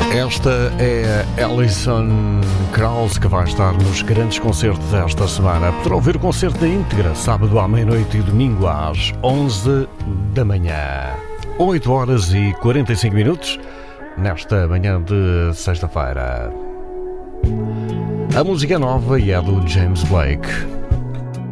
Esta é a Alison Krauss, que vai estar nos grandes concertos esta semana. Poderá ouvir o concerto na íntegra, sábado à meia-noite e domingo às 11 da manhã. 8 horas e 45 minutos, nesta manhã de sexta-feira. A música é nova e é do James Blake.